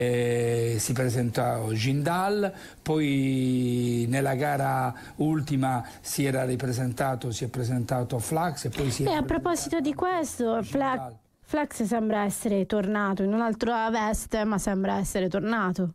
si presentò Jindal, poi nella gara ultima si è presentato Flax e poi a proposito di questo, Flax sembra essere tornato in un'altra veste, ma sembra essere tornato.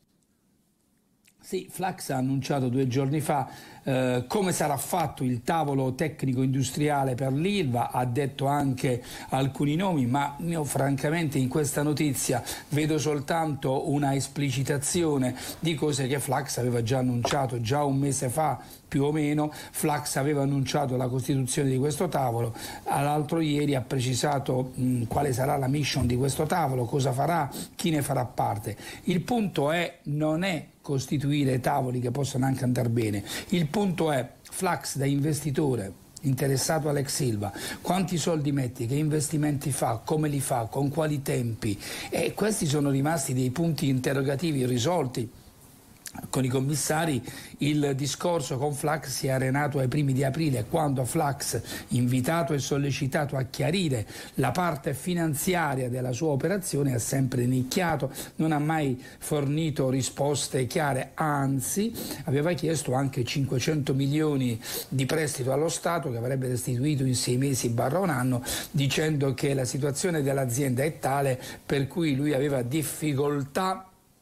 Sì, Flax ha annunciato 2 giorni fa come sarà fatto il tavolo tecnico industriale per l'Ilva, ha detto anche alcuni nomi, ma io francamente in questa notizia vedo soltanto una esplicitazione di cose che Flax aveva già annunciato già un mese fa, più o meno. Flax aveva annunciato la costituzione di questo tavolo, l'altro ieri ha precisato quale sarà la mission di questo tavolo, cosa farà, chi ne farà parte. Il punto non è costituire tavoli che possano anche andare bene, il punto è Flax da investitore interessato all'ex Ilva, quanti soldi metti, che investimenti fa, come li fa, con quali tempi, e questi sono rimasti dei punti interrogativi irrisolti. Con i commissari il discorso con Flax si è arenato ai primi di aprile, quando Flax, invitato e sollecitato a chiarire la parte finanziaria della sua operazione, ha sempre nicchiato, non ha mai fornito risposte chiare, anzi aveva chiesto anche 500 milioni di prestito allo Stato che avrebbe restituito in 6 mesi barra un anno, dicendo che la situazione dell'azienda è tale per cui lui aveva difficoltà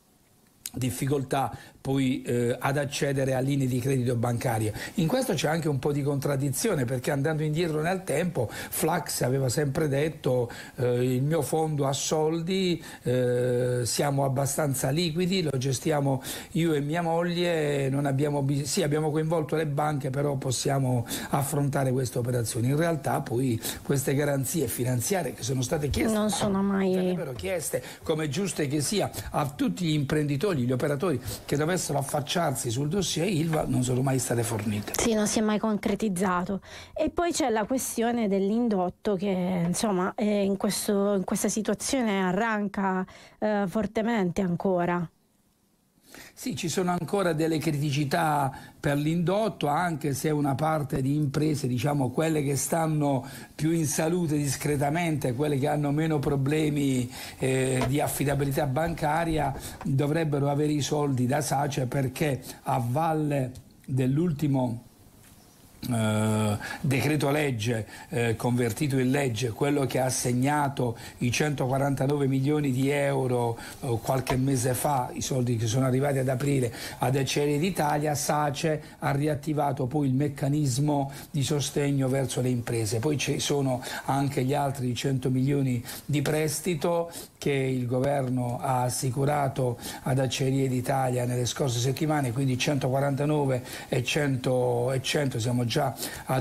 poi ad accedere a linee di credito bancarie. In questo c'è anche un po' di contraddizione, perché andando indietro nel tempo Flax aveva sempre detto il mio fondo ha soldi, siamo abbastanza liquidi, lo gestiamo io e mia moglie, non abbiamo sì, abbiamo coinvolto le banche, però possiamo affrontare queste operazioni. In realtà poi queste garanzie finanziarie che sono state chieste non sono mai sarebbero chieste, come giuste che sia, a tutti gli imprenditori, gli operatori che dovessero affacciarsi sul dossier Ilva, non sono mai state fornite. Sì, non si è mai concretizzato. E poi c'è la questione dell'indotto che insomma in questa situazione arranca fortemente ancora. Sì, ci sono ancora delle criticità per l'indotto, anche se una parte di imprese, diciamo quelle che stanno più in salute discretamente, quelle che hanno meno problemi di affidabilità bancaria, dovrebbero avere i soldi da SACE, perché a valle dell'ultimo decreto legge convertito in legge, quello che ha assegnato i 149 milioni di euro qualche mese fa, i soldi che sono arrivati ad aprile ad Acciaierie d'Italia, SACE ha riattivato poi il meccanismo di sostegno verso le imprese. Poi ci sono anche gli altri 100 milioni di prestito che il governo ha assicurato ad Acciaierie d'Italia nelle scorse settimane, quindi 149 e 100, siamo già a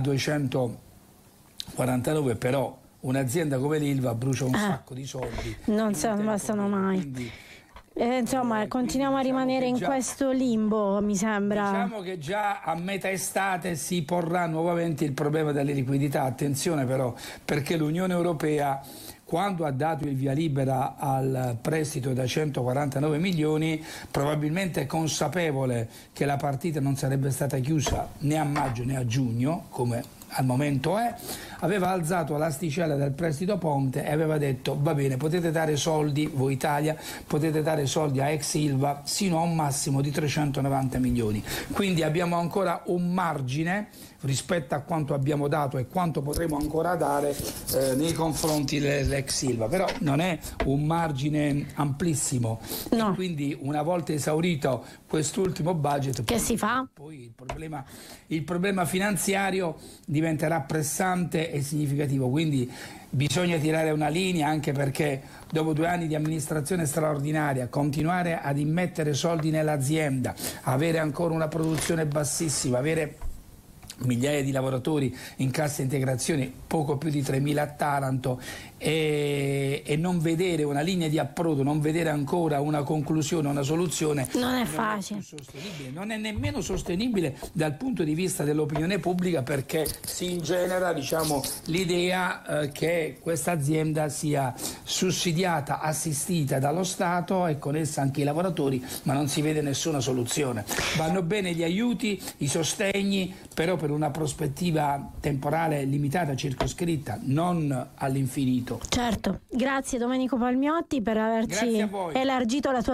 249, però un'azienda come l'Ilva brucia un sacco di soldi. Non bastano mai. Quindi, insomma, continuiamo a rimanere in questo limbo, mi sembra. Diciamo che già a metà estate si porrà nuovamente il problema delle liquidità. Attenzione però, perché l'Unione Europea, quando ha dato il via libera al prestito da 149 milioni, probabilmente consapevole che la partita non sarebbe stata chiusa né a maggio né a giugno, come al momento aveva alzato l'asticella del prestito ponte e aveva detto: va bene, potete dare soldi, voi Italia, potete dare soldi a ex Ilva sino a un massimo di 390 milioni. Quindi abbiamo ancora un margine rispetto a quanto abbiamo dato e quanto potremo ancora dare nei confronti dell'ex Ilva, però non è un margine amplissimo. No. E quindi una volta esaurito quest'ultimo budget, che si fa? Poi il problema finanziario diventerà pressante e significativo, quindi bisogna tirare una linea, anche perché dopo 2 anni di amministrazione straordinaria continuare ad immettere soldi nell'azienda, avere ancora una produzione bassissima, avere migliaia di lavoratori in cassa integrazione, poco più di 3.000 a Taranto, e non vedere una linea di approdo, non vedere ancora una conclusione, una soluzione, non è facile. Non è nemmeno sostenibile dal punto di vista dell'opinione pubblica, perché si ingenera, diciamo, l'idea che questa azienda sia sussidiata, assistita dallo Stato e con essa anche i lavoratori, ma non si vede nessuna soluzione. Vanno bene gli aiuti, i sostegni, però per una prospettiva temporale limitata, circoscritta, non all'infinito. Certo, grazie Domenico Palmiotti per averci elargito la tua